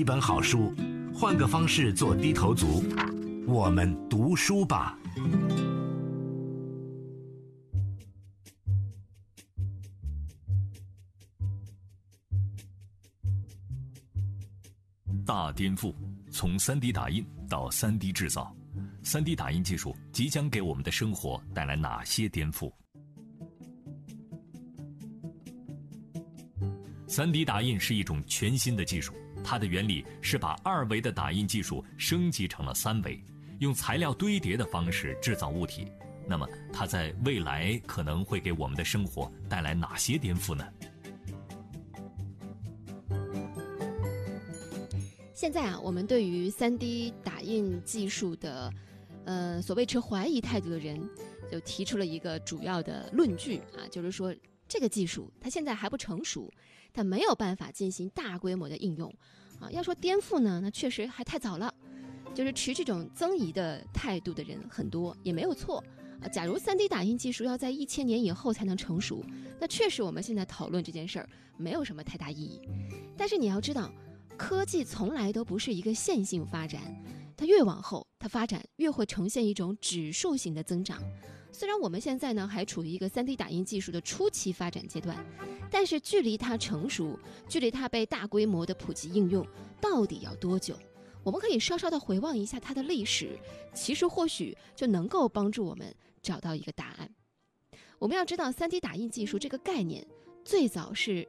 本好书，换个方式做低头族。我们读书吧。 大颠覆，从 3D 打印到 3D 制造， 3D 打印技术即将给我们的生活带来哪些颠覆？ 3D 打印是一种全新的技术，它的原理是把2维的打印技术升级成了3维，用材料堆叠的方式制造物体。那么它在未来可能会给我们的生活带来哪些颠覆呢？ 现在我们对于 3D 打印技术的所谓持怀疑态度的人就提出了一个主要的论据就是说这个技术它现在还不成熟，它没有办法进行大规模的应用要说颠覆呢，那确实还太早了。就是持这种增疑的态度的人很多，也没有错假如 3D 打印技术要在1000年以后才能成熟，那确实我们现在讨论这件事儿没有什么太大意义。但是你要知道，科技从来都不是一个线性发展，它越往后它发展越会呈现一种指数型的增长。虽然我们现在呢还处于一个 3D 打印技术的初期发展阶段，但是距离它成熟，距离它被大规模的普及应用到底要多久？我们可以稍稍的回望一下它的历史，其实或许就能够帮助我们找到一个答案。我们要知道 3D 打印技术这个概念最早是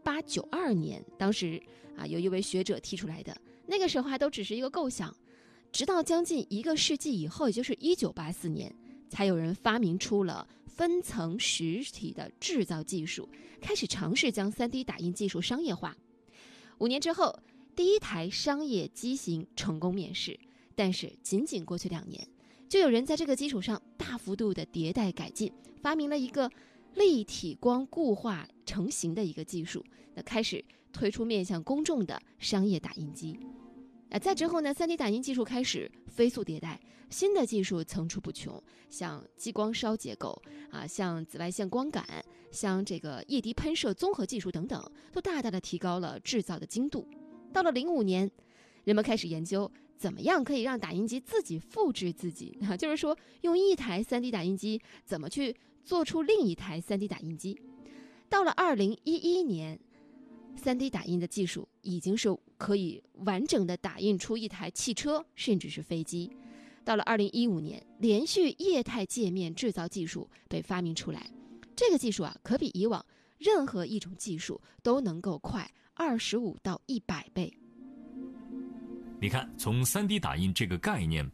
1892年，当时有一位学者提出来的，那个时候还都只是一个构想，直到将近1个世纪以后，也就是1984年，才有人发明出了分层实体的制造技术，开始尝试将 3D 打印技术商业化。5年之后，第一台商业机型成功面世，但是仅仅过去2年，就有人在这个基础上大幅度的迭代改进，发明了一个立体光固化成型的一个技术，那开始推出面向公众的商业打印机。再之后呢 3D 打印技术开始飞速迭代，新的技术层出不穷，像激光烧结构像紫外线光感，像这个液滴喷射综合技术等等，都大大的提高了制造的精度。到了05年，人们开始研究怎么样可以让打印机自己复制自己就是说用一台 3D 打印机怎么去做出另一台 3D 打印机。到了2011年，3D 打印的技术已经是可以完整的打印出一台汽车甚至是飞机。到了2015年，连续液态界面制造技术被发明出来，这个技术可比以往任何一种技术都能够快25到100倍。 你看，从 3D 打印这个概念